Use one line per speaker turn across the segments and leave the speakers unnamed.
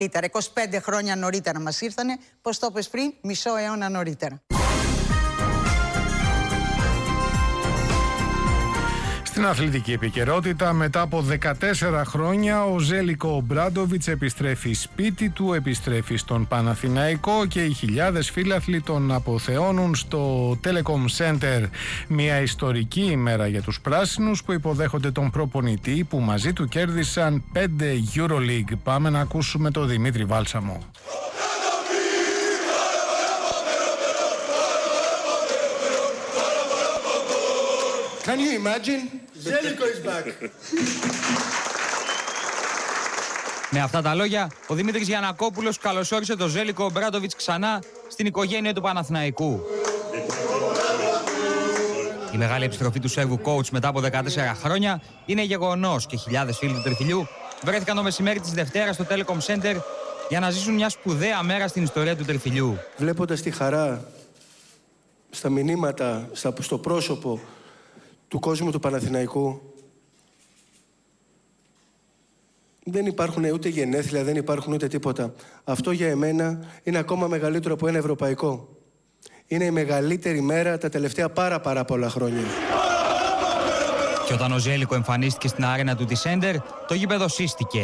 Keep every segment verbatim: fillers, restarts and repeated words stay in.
λίτρα. είκοσι πέντε χρόνια νωρίτερα μας ήρθανε, πώς το είπες πριν, μισό αιώνα νωρίτερα.
Στην αθλητική επικαιρότητα, μετά από δεκατέσσερα χρόνια, ο Ζέλικο Ομπράντοβιτς επιστρέφει σπίτι του, επιστρέφει στον Παναθηναϊκό και οι χιλιάδες φίλαθλοι τον αποθεώνουν στο Telecom Center. Μια ιστορική ημέρα για τους πράσινους που υποδέχονται τον προπονητή που μαζί του κέρδισαν πέντε EuroLeague. Πάμε να ακούσουμε τον Δημήτρη Βάλσαμο.
Can you imagine? Zeliko is back.
Με αυτά τα λόγια, ο Δημήτρης Γιαννακόπουλος καλωσόρισε τον Ζέλικο Ομπράντοβιτς ξανά στην οικογένεια του Παναθηναϊκού. Η μεγάλη επιστροφή του Σέρβου coach μετά από δεκατέσσερα χρόνια είναι γεγονός και χιλιάδες φίλοι του Τριφυλιού βρέθηκαν το μεσημέρι της Δευτέρας στο Telecom Center για να ζήσουν μια σπουδαία μέρα στην ιστορία του Τριφυλιού.
Βλέποντας τη χαρά στα μηνύματα, στο πρόσωπο του κόσμου του Παναθηναϊκού, δεν υπάρχουν ούτε γενέθλια, δεν υπάρχουν ούτε τίποτα. Αυτό για εμένα είναι ακόμα μεγαλύτερο από ένα ευρωπαϊκό. Είναι η μεγαλύτερη μέρα τα τελευταία πάρα πάρα πολλά χρόνια.
Και όταν ο Ζέλικο εμφανίστηκε στην άρενα του της Σέντερ, το γήπεδο σύστηκε.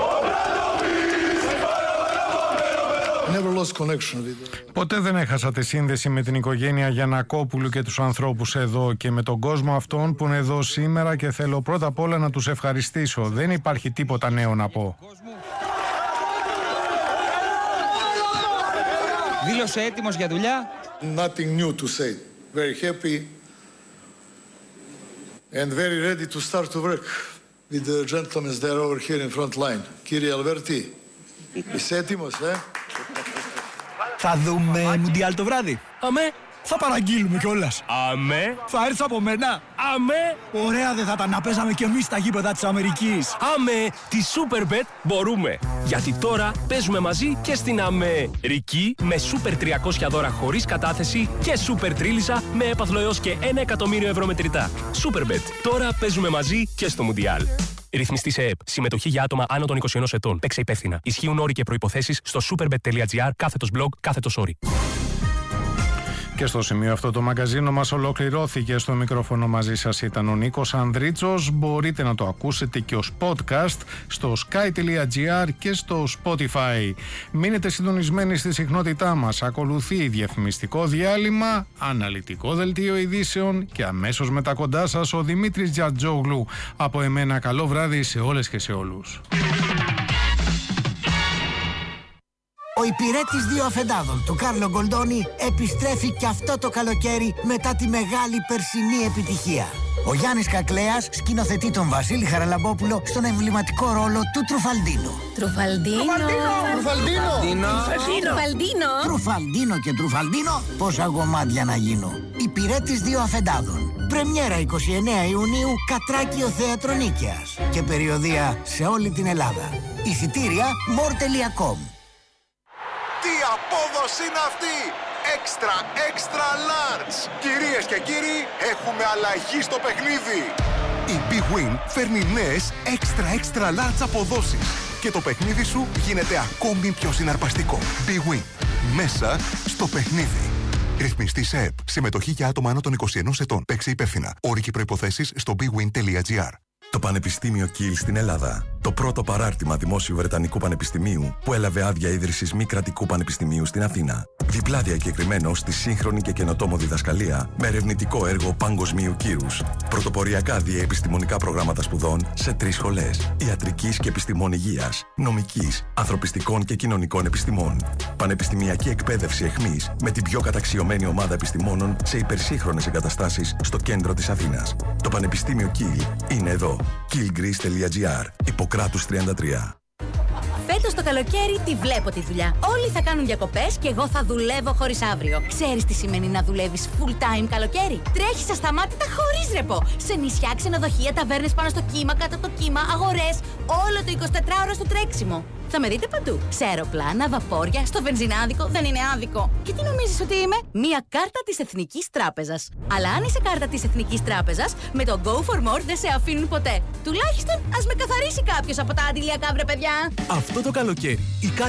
Ποτέ δεν έχασα τη σύνδεση με την οικογένεια Γιαννακόπουλου και τους ανθρώπους εδώ και με τον κόσμο αυτόν που είναι εδώ σήμερα και θέλω πρώτα απ' όλα να τους ευχαριστήσω. Δεν υπάρχει τίποτα νέο να πω.
Δήλωσε έτοιμος για δουλειά.
Nothing new to say. Very happy and very ready to start to work with the gentlemen there over here in front line. Κύριε Αλβέρτη, είσαι έτοιμος, ε?
Θα δούμε Μουντιάλ το βράδυ. Αμέ. Θα παραγγείλουμε κιόλας.
Αμέ.
Θα έρθει από μένα.
Αμέ.
Ωραία δεν θα ήταν να παίζαμε κι εμείς στα γήπεδα της Αμερικής.
Αμέ. Τη Superbet μπορούμε. Γιατί τώρα παίζουμε μαζί και στην Αμερική με Super τριακόσια δώρα χωρίς κατάθεση και Super Τρίλισσα με έπαθλο έως και ένα εκατομμύριο ευρώ μετρητά. Superbet. Τώρα παίζουμε μαζί και στο Μουντιάλ. Ρυθμιστή σε ΕΕΠ. Συμμετοχή για άτομα άνω των είκοσι ενός ετών. Παίξε υπεύθυνα. Ισχύουν όροι και προϋποθέσεις στο superbet.gr κάθετος blog κάθετος όροι.
Και στο σημείο αυτό το μαγκαζίνο μας ολοκληρώθηκε. Στο μικρόφωνο μαζί σας ήταν ο Νίκος Ανδρίτσος. Μπορείτε να το ακούσετε και ως podcast στο sky.gr και στο Spotify. Μείνετε συντονισμένοι στη συχνότητά μας. Ακολουθεί διαφημιστικό διάλειμμα, αναλυτικό δελτίο ειδήσεων και αμέσως μετά κοντά σας ο Δημήτρης Τζατζόγλου. Από εμένα καλό βράδυ σε όλες και σε όλους.
Ο υπηρέτης δύο αφεντάδων του Κάρλο Γκολντόνι επιστρέφει και αυτό το καλοκαίρι μετά τη μεγάλη περσινή επιτυχία. Ο Γιάννης Κακλέας σκηνοθετεί τον Βασίλη Χαραλαμπόπουλο στον εμβληματικό ρόλο του Τρουφαλντίνο.
Τρουφαλντίνο.
Τρουφαλντίνο.
Τρουφαλντίνο.
Τρουφαλντίνο και Τρουφαλντίνο. Πόσα γομάτια να γίνω. Υπηρέτης δύο αφεντάδων. Πρεμιέρα εικοστή ενάτη Ιουνίου, Κατράκιο Θέατρο Νίκαιας. Και περιοδεία σε όλη την Ελλάδα. Εισιτήρια more τελεία com.
Τι απόδοση είναι αυτή! Extra, extra large! Κυρίες και κύριοι, έχουμε αλλαγή στο παιχνίδι! Η Big Win φέρνει νέες extra, extra large αποδόσεις και το παιχνίδι σου γίνεται ακόμη πιο συναρπαστικό. Big Win. Μέσα στο παιχνίδι. Ρυθμιστή σε ΕΕΠ. Συμμετοχή για άτομα άνω των είκοσι ενός ετών. Παίξε υπεύθυνα. Όροι και προϋποθέσεις στο bigwin.gr.
Το Πανεπιστήμιο Κιλ στην Ελλάδα. Το πρώτο παράρτημα δημόσιου Βρετανικού Πανεπιστημίου που έλαβε άδεια ίδρυσης μη κρατικού πανεπιστημίου στην Αθήνα. Διπλά διακεκριμένο στη σύγχρονη και καινοτόμο διδασκαλία με ερευνητικό έργο παγκοσμίου κύρους. Πρωτοποριακά διεπιστημονικά προγράμματα σπουδών σε τρεις σχολές. Ιατρικής και επιστημών υγείας, νομικής, ανθρωπιστικών και κοινωνικών επιστημών. Πανεπιστημιακή εκπαίδευση εχμής με την πιο καταξιωμένη ομάδα επιστημόνων σε υπερσύγχρονες εγκαταστάσεις στο κέντρο της Αθήνας. Το Πανεπιστήμιο Κιλ είναι εδώ. killgreece.gr. Ιπποκράτους τριάντα τρία.
Φέτος το καλοκαίρι τη βλέπω τη δουλειά. Όλοι θα κάνουν διακοπές και εγώ θα δουλεύω χωρίς αύριο. Ξέρεις τι σημαίνει να δουλεύεις full time καλοκαίρι? Τρέχεις ασταμάτητα χωρίς ρεπό. Σε νησιά, ξενοδοχεία, ταβέρνες πάνω στο κύμα, κάτω από το κύμα, αγορές. Όλο το εικοσιτετράωρο στο τρέξιμο. Θα με δείτε παντού. Σε αεροπλάνα, βαπόρια, στο βενζινάδικο, δεν είναι άδικο. Και τι νομίζεις ότι είμαι? Μία κάρτα της Εθνικής Τράπεζας. Αλλά αν είσαι κάρτα της Εθνικής Τράπεζας, με το Go for More δεν σε αφήνουν ποτέ. Τουλάχιστον ας με καθαρίσει κάποιος από τα αντιλιακά, βρε παιδιά.
Αυτό το καλοκαίρι η